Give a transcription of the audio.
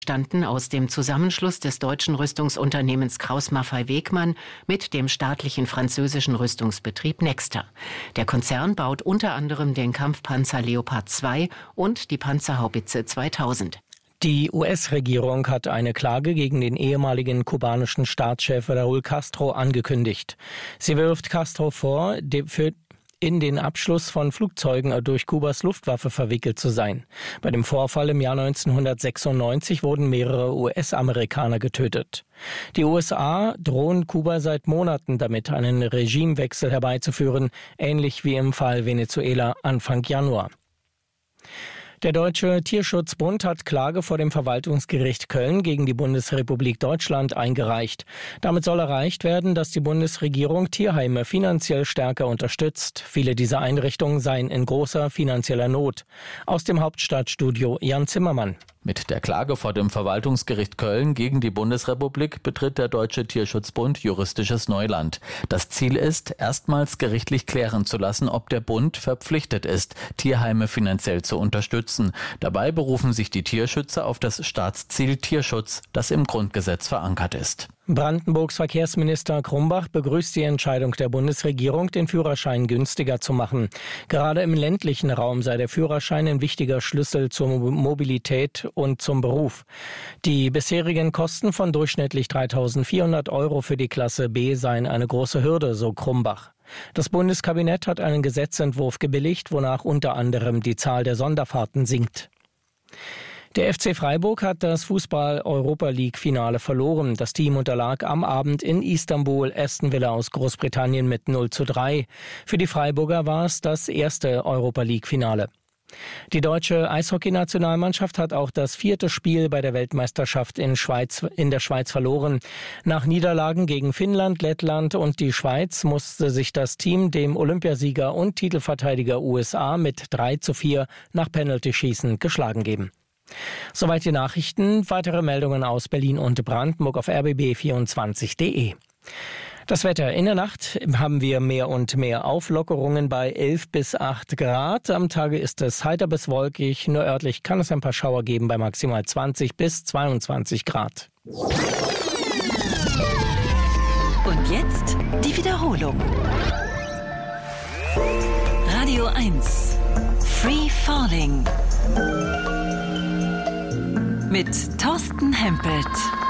Standen aus dem Zusammenschluss des deutschen Rüstungsunternehmens Krauss-Maffei-Wegmann mit dem staatlichen französischen Rüstungsbetrieb Nexter. Der Konzern baut unter anderem den Kampfpanzer Leopard 2 und die Panzerhaubitze 2000. Die US-Regierung hat eine Klage gegen den ehemaligen kubanischen Staatschef Raúl Castro angekündigt. Sie wirft Castro vor, in den Abschuss von Flugzeugen durch Kubas Luftwaffe verwickelt zu sein. Bei dem Vorfall im Jahr 1996 wurden mehrere US-Amerikaner getötet. Die USA drohen Kuba seit Monaten damit, einen Regimewechsel herbeizuführen, ähnlich wie im Fall Venezuela Anfang Januar. Der Deutsche Tierschutzbund hat Klage vor dem Verwaltungsgericht Köln gegen die Bundesrepublik Deutschland eingereicht. Damit soll erreicht werden, dass die Bundesregierung Tierheime finanziell stärker unterstützt. Viele dieser Einrichtungen seien in großer finanzieller Not. Aus dem Hauptstadtstudio Jan Zimmermann. Mit der Klage vor dem Verwaltungsgericht Köln gegen die Bundesrepublik betritt der Deutsche Tierschutzbund juristisches Neuland. Das Ziel ist, erstmals gerichtlich klären zu lassen, ob der Bund verpflichtet ist, Tierheime finanziell zu unterstützen. Dabei berufen sich die Tierschützer auf das Staatsziel Tierschutz, das im Grundgesetz verankert ist. Brandenburgs Verkehrsminister Krumbach begrüßt die Entscheidung der Bundesregierung, den Führerschein günstiger zu machen. Gerade im ländlichen Raum sei der Führerschein ein wichtiger Schlüssel zur Mobilität und zum Beruf. Die bisherigen Kosten von durchschnittlich 3.400 € für die Klasse B seien eine große Hürde, so Krumbach. Das Bundeskabinett hat einen Gesetzentwurf gebilligt, wonach unter anderem die Zahl der Sonderfahrten sinkt. Der FC Freiburg hat das Fußball-Europa-League-Finale verloren. Das Team unterlag am Abend in Istanbul Aston Villa aus Großbritannien mit 0:3. Für die Freiburger war es das erste Europa-League-Finale. Die deutsche Eishockey-Nationalmannschaft hat auch das 4. Spiel bei der Weltmeisterschaft in der Schweiz verloren. Nach Niederlagen gegen Finnland, Lettland und die Schweiz musste sich das Team dem Olympiasieger und Titelverteidiger USA mit 3:4 nach Penaltyschießen geschlagen geben. Soweit die Nachrichten. Weitere Meldungen aus Berlin und Brandenburg auf rbb24.de. Das Wetter. In der Nacht haben wir mehr und mehr Auflockerungen bei 11 bis 8 Grad. Am Tage ist es heiter bis wolkig. Nur örtlich kann es ein paar Schauer geben bei maximal 20 bis 22 Grad. Und jetzt die Wiederholung. Radio 1. Free Falling. Mit Thorsten Hempelt.